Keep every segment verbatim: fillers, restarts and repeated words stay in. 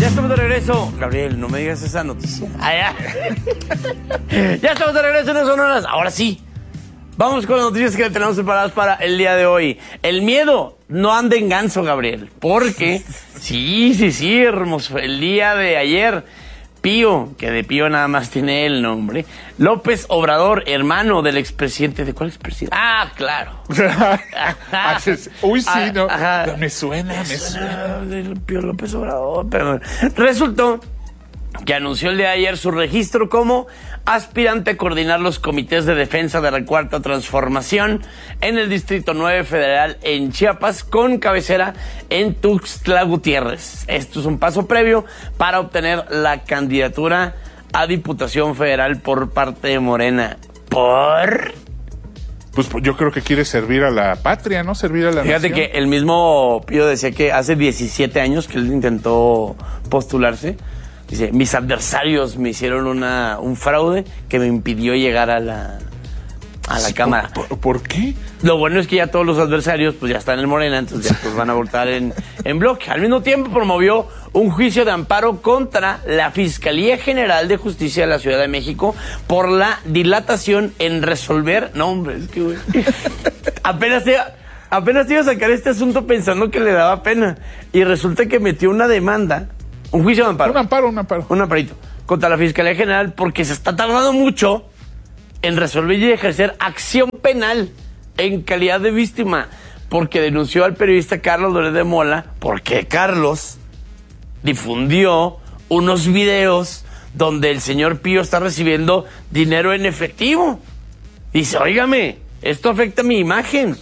estamos de regreso. Gabriel, no me digas esa noticia. Ah, ya. Ya estamos de regreso en unas horas. Ahora sí. Vamos con las noticias que tenemos preparadas para el día de hoy. El miedo no anda en ganso, Gabriel. Porque, sí, sí, sí, hermoso. El día de ayer, Pío, que de Pío nada más tiene el nombre, López Obrador, hermano del expresidente. ¿De cuál expresidente? Ah, claro. Uy, sí, no. Ajá. Me suena, me, me suena. suena. Del Pío López Obrador, pero resultó que anunció el día de ayer su registro como aspirante a coordinar los comités de defensa de la Cuarta Transformación en el Distrito nueve Federal en Chiapas, con cabecera en Tuxtla Gutiérrez. Esto es un paso previo para obtener la candidatura a Diputación Federal por parte de Morena. ¿Por? Pues yo creo que quiere servir a la patria, ¿no? Servir a la Fíjate nación. que el mismo Pío decía que hace diecisiete años que él intentó postularse. Dice, mis adversarios me hicieron una, un fraude que me impidió llegar a la, a la Sí, Cámara. ¿Por, por, ¿Por qué? Lo bueno es que ya todos los adversarios pues ya están en Morena, entonces ya pues van a votar en, en bloque. Al mismo tiempo promovió un juicio de amparo contra la Fiscalía General de Justicia de la Ciudad de México por la dilatación en resolver... No, hombre, es que güey... apenas iba, apenas iba a sacar este asunto pensando que le daba pena. Y resulta que metió una demanda... Un juicio de amparo. Un amparo, un amparo. Un amparito. Contra la Fiscalía General porque se está tardando mucho en resolver y ejercer acción penal en calidad de víctima. Porque denunció al periodista Carlos Loret de Mola porque Carlos difundió unos videos donde el señor Pío está recibiendo dinero en efectivo. Dice, óigame, esto afecta mi imagen.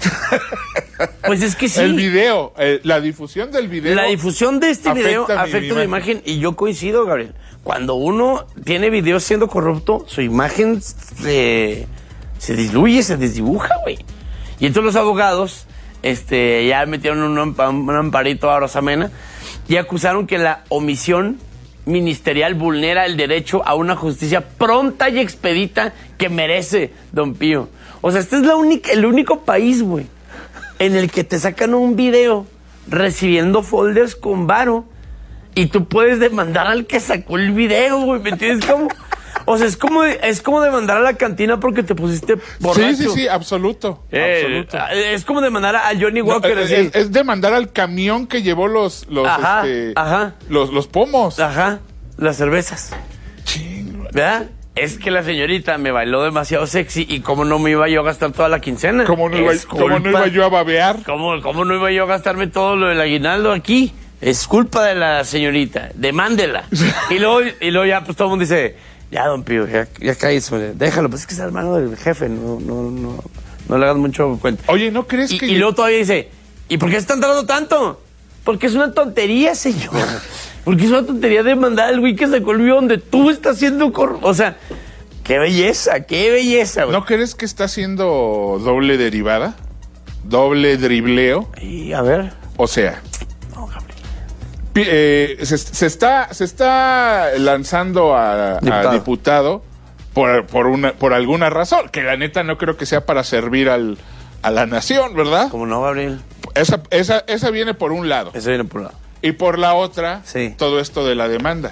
Pues es que sí. El video, eh, la difusión del video. La difusión de este afecta video mi afecta mi imagen. imagen. Y yo coincido, Gabriel. Cuando uno tiene videos siendo corrupto, su imagen se, se diluye, se desdibuja, güey. Y entonces los abogados este, ya metieron un, un amparito a Rosamena y acusaron que la omisión ministerial vulnera el derecho a una justicia pronta y expedita que merece don Pío. O sea, este es la única, el único país, güey, en el que te sacan un video recibiendo folders con varo y tú puedes demandar al que sacó el video, güey, ¿me entiendes cómo? O sea, es como, es como demandar a la cantina porque te pusiste borracho. Sí, sí, sí, absoluto, Eh, absoluto. Es como demandar a Johnny No, Walker. es, así. es, es demandar al camión que llevó los los, Ajá, este, ajá. los, los pomos. Ajá, las cervezas. Ching. ¿Verdad? Es que la señorita me bailó demasiado sexy y cómo no me iba yo a gastar toda la quincena. ¿Cómo no, iba, Es cómo no culpa- iba yo a babear? ¿Cómo, ¿Cómo no iba yo a gastarme todo lo del aguinaldo aquí? Es culpa de la señorita, demándela. Y luego, y luego ya pues todo el mundo dice, ya don Pío, ya, ya cállese, déjalo, pues es que es hermano del jefe, no, no, no, no le hagas mucho cuenta. Oye, ¿no crees Y, que...? y luego todavía dice, ¿y por qué se están tardando tanto? Porque es una tontería, señor. Porque es una tontería de mandar al güey que sacó el video donde tú estás haciendo cor... O sea, qué belleza, qué belleza, güey. ¿No crees que está haciendo doble derivada? Doble dribleo. Y a ver. O sea, No, Gabriel. pi- eh, se, se está se está lanzando a Diputado. a diputado por por una por alguna razón, que la neta no creo que sea para servir al a la nación, ¿verdad? ¿Cómo no, Gabriel? Esa esa esa viene por un lado. Eso viene por un lado. Y por la otra, Sí. todo esto de la demanda.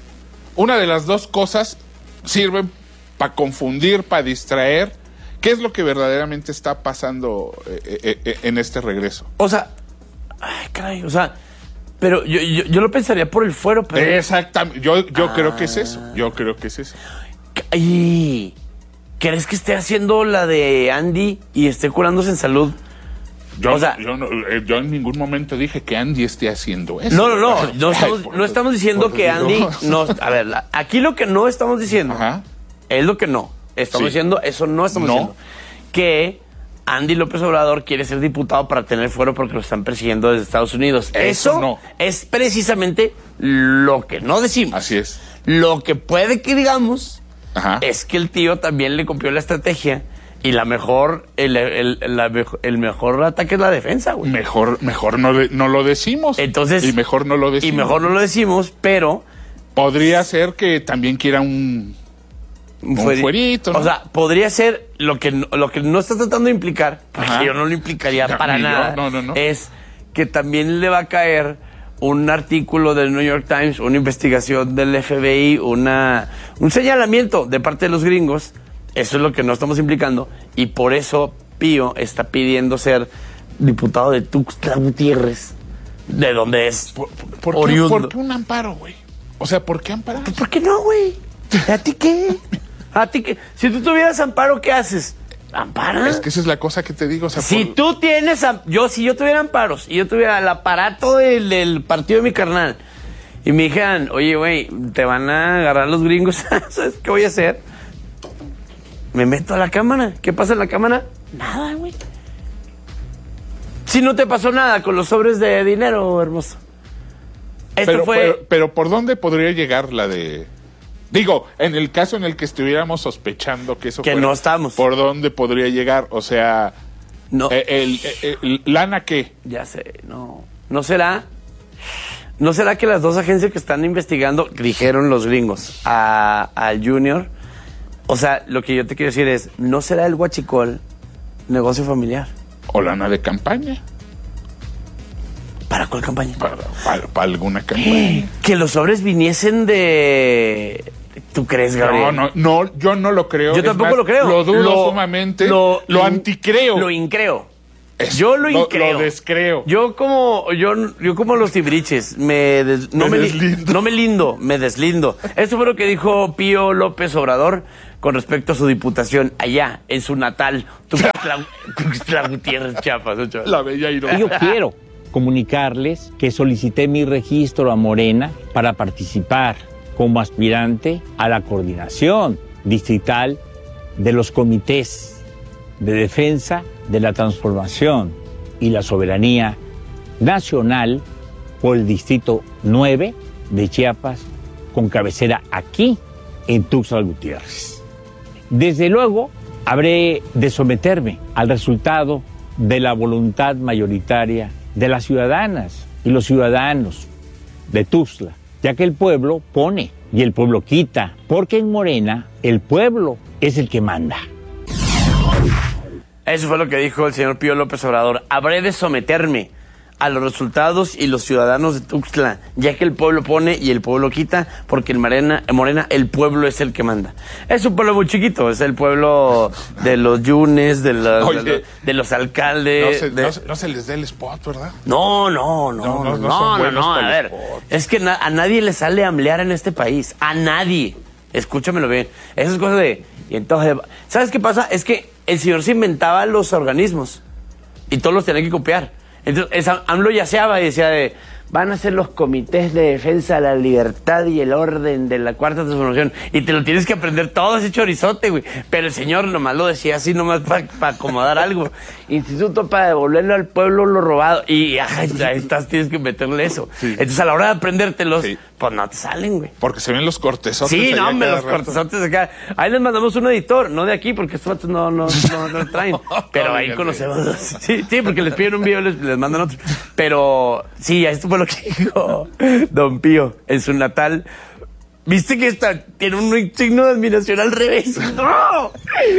Una de las dos cosas sirven para confundir, para distraer. ¿Qué es lo que verdaderamente está pasando eh, eh, eh, en este regreso? O sea, ay, caray, o sea, pero yo, yo, yo lo pensaría por el fuero, pero... Exactamente. Yo, yo Ah. creo que es eso. Yo creo que es eso. Ay, ¿crees que esté haciendo la de Andy y esté curándose en salud? Yo, O sea- yo, no, eh, yo en ningún momento dije que Andy esté haciendo eso. No, no, no, no Ay, estamos, por- no estamos diciendo por que Dios. Andy... No, a ver, la- aquí lo que no estamos diciendo Ajá. es lo que no. Estamos Sí. diciendo, eso no estamos No. diciendo. Que Andy López Obrador quiere ser diputado para tener fuero porque lo están persiguiendo desde Estados Unidos. Eso Eso no. es precisamente lo que no decimos. Así es. Lo que puede que digamos Ajá. es que el tío también le copió la estrategia y la mejor, el, el, la mejo- el mejor ataque es la defensa, güey. Mejor, mejor no, de- no lo decimos. Entonces, y mejor no lo decimos. Y mejor no lo decimos, pero Podría ser que también quiera un... Un fueri- fuerito, ¿no? O sea, podría ser lo que no, lo que no está tratando de implicar, porque Ajá. yo no lo implicaría No, para ni yo, nada, no, no, no. es que también le va a caer un artículo del New York Times, una investigación del F B I, una, un señalamiento de parte de los gringos. Eso es lo que no estamos implicando. Y por eso Pío está pidiendo ser diputado de Tuxtla Gutiérrez, de donde es ¿Por, por, oriundo. qué, ¿Por qué un amparo, güey? O sea, ¿por qué amparar? ¿Por qué no, güey? ¿A ti qué? ¿A ti qué? Si tú tuvieras amparo, ¿qué haces? ¿Ampara? Es que esa es la cosa que te digo. O sea, Si por... tú tienes, am- yo si yo tuviera amparos y yo tuviera el aparato del, del partido de mi carnal y me dijeran, oye, güey, te van a agarrar los gringos, ¿sabes qué voy a hacer? Me meto a la cámara. ¿Qué pasa en la cámara? Nada, güey. Si no te pasó nada con los sobres de dinero, hermoso. Esto pero, fue... pero, pero ¿por dónde podría llegar la de...? Digo, en el caso en el que estuviéramos sospechando que eso Que fuera, no estamos. ¿por dónde podría llegar? O sea, No. eh, el, el- el- ¿lana qué? Ya sé, no. ¿No será? ¿No será que las dos agencias que están investigando, dijeron los gringos, a, al Junior? O sea, lo que yo te quiero decir es, ¿no será el huachicol negocio familiar? ¿O lana de campaña? ¿Para cuál campaña? Para, para, para alguna campaña. Que los sobres viniesen de... ¿Tú crees, Gabriel? No, no, no, yo no lo creo. Yo Es tampoco más, lo creo. Lo dudo Lo- sumamente. lo Lo, in- anticreo. Lo increo. Es- Yo lo lo- increo. lo descreo. Yo como yo, yo como los tibriches, me des- no, Me me li- deslindo. no me lindo, me deslindo. Esto fue lo que dijo Pío López Obrador con respecto a su diputación allá, en su natal, Tuxtla Tuxtla Gutiérrez, Chiapas. ¿no, chaval? La bella ironía. Yo quiero comunicarles que solicité mi registro a Morena para participar como aspirante a la coordinación distrital de los comités de defensa de la transformación y la soberanía nacional por el distrito nueve de Chiapas, con cabecera aquí en Tuxtla Gutiérrez. Desde luego, habré de someterme al resultado de la voluntad mayoritaria de las ciudadanas y los ciudadanos de Tuxtla, ya que el pueblo pone y el pueblo quita, porque en Morena el pueblo es el que manda. Eso fue lo que dijo el señor Pío López Obrador. Habré de someterme a los resultados y los ciudadanos de Tuxtla, ya que el pueblo pone y el pueblo quita, porque en Morena, en Morena el pueblo es el que manda. Es un pueblo muy chiquito, es el pueblo de los yunes, de, los- Oye, de, los, de los No alcaldes. se, de- no se- no se les dé el spot, ¿verdad? No, no, no, No, no, no, no, no son no, buenos no, a para ver, los spots. es que na- a nadie le sale amblear en este país, a nadie, escúchamelo bien, esas cosas de, y entonces, ¿sabes qué pasa? Es que el señor se inventaba los organismos, y todos los tenían que copiar, entonces esa- AMLO yaceaba y decía de, van a ser los comités de defensa de la libertad y el orden de la cuarta transformación, y te lo tienes que aprender todo ese chorizote, güey, pero el señor nomás lo decía así, nomás para acomodar algo, instituto para devolverlo al pueblo lo robado, y ay, ahí estás, tienes que meterle eso, Sí. entonces a la hora de aprendértelos, Sí. pues no te salen, güey. Porque se ven los cortesotes. Sí, allá no, hombre, cada los rato. cortesotes acá. Ahí les mandamos un editor, no de aquí, porque estos vatos no, no, no, no traen. Pero ahí Fíjate. conocemos. Sí, sí, porque les piden un video y les, les mandan otro. Pero sí, esto fue lo que dijo Don Pío en su natal. ¿Viste que está, tiene un signo de admiración al revés? ¡No!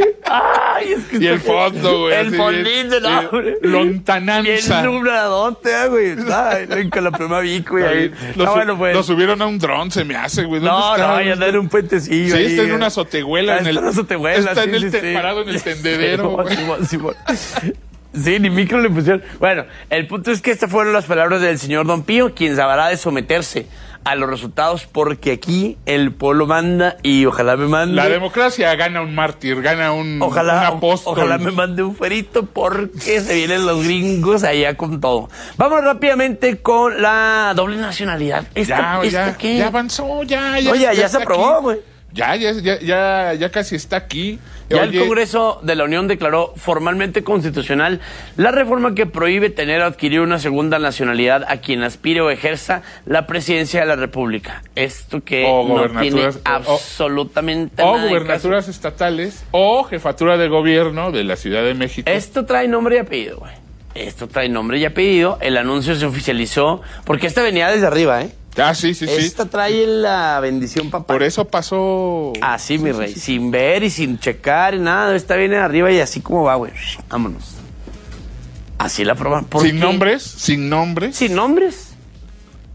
¡Ay! Es que Y el está- fondo, güey. El así fondito, bien, no, eh, hombre. Lontananza. Bien nubradote, ah, güey. Ay, con la pluma Vic, güey. ahí. Lo, Ah, su- bueno, pues. lo subieron a un dron, se me hace, güey. ¿Dónde No, está? no, ya anda en un puentecillo. Sí, ahí, está en eh. una azotehuela. Ah, en el, está en una azotehuela, Está en sí, el sí, te- sí. parado en el tendedero, Simón, güey. Simón, Simón. Sí, ni micro le pusieron. Bueno, el punto es que estas fueron las palabras del señor Don Pío, quien sabrá de someterse a los resultados, porque aquí el pueblo manda y ojalá me mande. La democracia gana un mártir, gana un, Ojalá, un apóstol. ojalá me mande un fuerito porque se vienen los gringos allá con todo. Vamos rápidamente con la doble nacionalidad. ¿Esta, Ya, esta ya, qué? ya avanzó, ya, ya. Oye, ya se está aprobó, aquí. güey. Ya, ya, ya, ya, ya casi está aquí. Ya Oye, el Congreso de la Unión declaró formalmente constitucional la reforma que prohíbe tener o adquirir una segunda nacionalidad a quien aspire o ejerza la presidencia de la República. Esto que O no tiene gobernaturas, o- absolutamente o nada de gubernaturas estatales o jefatura de gobierno de la Ciudad de México. caso. Esto trae nombre y apellido, güey. Esto trae nombre y apellido. El anuncio se oficializó porque esta venía desde arriba, ¿eh? Ah, sí, sí, sí. Esta trae la bendición, papá. Por eso pasó. Así, mi rey. Sin ver y sin checar y nada. Esta viene de arriba y así como va, güey. Vámonos. Así la aprobaron. ¿Por Sin qué? nombres, sin nombres. Sin nombres.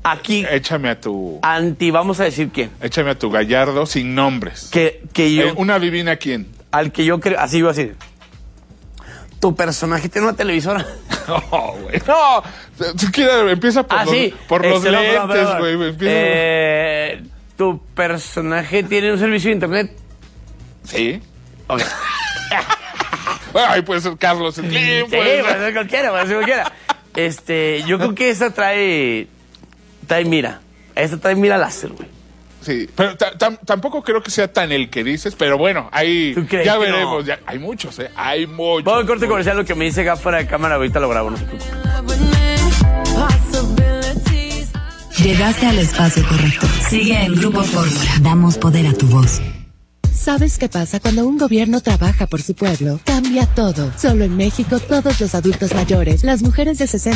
Aquí, Échame a tu... anti, vamos a decir quién. Échame a tu Gallardo sin nombres. Que, que yo, Eh, una adivina quién. al que yo creo, así iba a decir. Tu personaje tiene una televisora. No, güey. No, siquiera empieza por Ah, los, sí. por los Este, no, perdón, lentes, perdón. güey. Empieza... Eh, tu personaje tiene un servicio de internet. Sí. Ok. Bueno, ahí puede ser Carlos Slim. Sí, puede puede ser- ser cualquiera, puede ser cualquiera. Este, yo creo que esta trae, trae mira. Esta trae mira láser, güey. Sí, pero ta- tam- tampoco creo que sea tan el que dices, pero bueno, ahí ¿Tú crees ya que veremos. no? Ya, hay muchos, ¿eh? Hay muchos. Vamos al corte comercial, lo que me dice Gaf fuera de cámara, ahorita lo grabo, no se preocupe. Llegaste al espacio correcto. Sigue en Grupo Fórmula. Damos poder a tu voz. ¿Sabes qué pasa cuando un gobierno trabaja por su pueblo? Cambia todo. Solo en México, todos los adultos mayores, las mujeres de sesenta